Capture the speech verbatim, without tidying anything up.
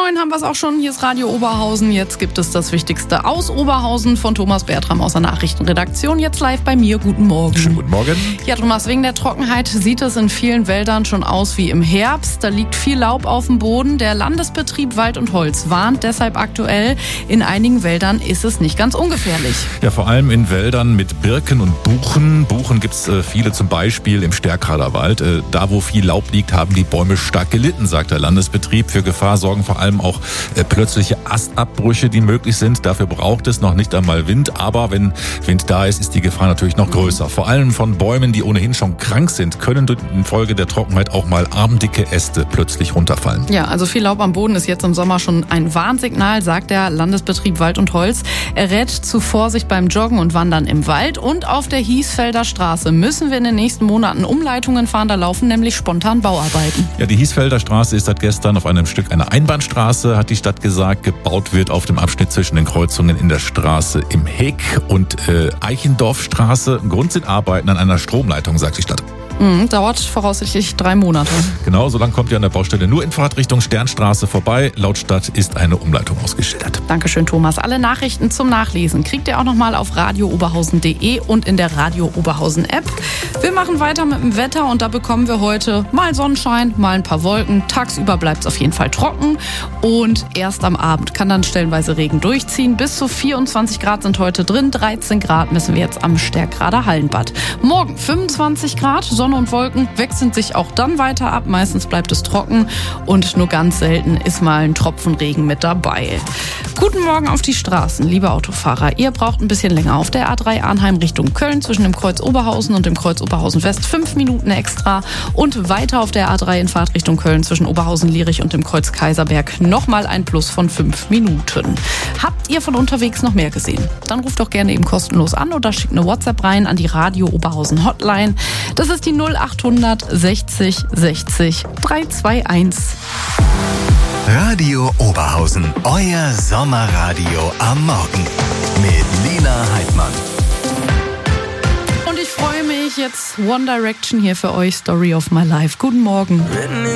neun haben wir es auch schon. Hier ist Radio Oberhausen. Jetzt gibt es das Wichtigste aus Oberhausen von Thomas Bertram aus der Nachrichtenredaktion. Jetzt live bei mir. Guten Morgen. Schönen guten Morgen. Ja, Thomas, wegen der Trockenheit sieht es in vielen Wäldern schon aus wie im Herbst. Da liegt viel Laub auf dem Boden. Der Landesbetrieb Wald und Holz warnt deshalb aktuell, in einigen Wäldern ist es nicht ganz ungefährlich. Ja, vor allem in Wäldern mit Birken und Buchen. Buchen gibt es äh, viele, zum Beispiel im Stärkrader Wald. Äh, da, wo viel Laub liegt, haben die Bäume stark gelitten, sagt der Landesbetrieb. Für Gefahr sorgen vor allem auch äh, plötzliche Astabbrüche, die möglich sind. Dafür braucht es noch nicht einmal Wind. Aber wenn Wind da ist, ist die Gefahr natürlich noch größer. Vor allem von Bäumen, die ohnehin schon krank sind, können infolge der Trockenheit auch mal armdicke Äste plötzlich runterfallen. Ja, also viel Laub am Boden ist jetzt im Sommer schon ein Warnsignal, sagt der Landesbetrieb Wald und Holz. Er rät zu Vorsicht beim Joggen und Wandern im Wald. Und auf der Hiesfelder Straße müssen wir in den nächsten Monaten Umleitungen fahren. Da laufen nämlich spontan Bauarbeiten. Ja, die Hiesfelder Straße ist seit gestern auf einem Stück eine Einbahnstraße, hat die Stadt gesagt. Gebaut wird auf dem Abschnitt zwischen den Kreuzungen in der Straße im Heck und äh, Eichendorfstraße. Grund sind Arbeiten an einer Stromleitung, sagt die Stadt. Mhm, dauert voraussichtlich drei Monate. Genau, so lang kommt ihr an der Baustelle nur in Fahrtrichtung Sternstraße vorbei. Laut Stadt ist eine Umleitung ausgeschildert. Dankeschön, Thomas. Alle Nachrichten zum Nachlesen kriegt ihr auch nochmal auf radio oberhausen punkt de und in der Radio Oberhausen App. Wir machen weiter mit dem Wetter und da bekommen wir heute mal Sonnenschein, mal ein paar Wolken. Tagsüber bleibt es auf jeden Fall trocken und erst am Abend kann dann stellenweise Regen durchziehen. Bis zu vierundzwanzig Grad sind heute drin, dreizehn Grad messen wir jetzt am Stärkrader Hallenbad. Morgen fünfundzwanzig Grad, Sonne und Wolken wechseln sich auch dann weiter ab. Meistens bleibt es trocken und nur ganz selten ist mal ein Tropfen Regen mit dabei. Guten Morgen auf die Straßen, liebe Autofahrer. Ihr braucht ein bisschen länger auf der A drei Arnheim Richtung Köln zwischen dem Kreuz Oberhausen und dem Kreuz Oberhausen West. Fünf Minuten extra und weiter auf der A drei in Fahrt Richtung Köln zwischen Oberhausen-Lierich und dem Kreuz Kaiserberg nochmal ein Plus von fünf Minuten. Habt ihr von unterwegs noch mehr gesehen? Dann ruft doch gerne eben kostenlos an oder schickt eine WhatsApp rein an die Radio Oberhausen Hotline. Das ist die null achthundert sechzig sechzig dreihunderteinundzwanzig. Radio Oberhausen, euer Sommerradio am Morgen mit Lina Heidmann. Und ich freue mich jetzt, One Direction hier für euch, Story of My Life. Guten Morgen.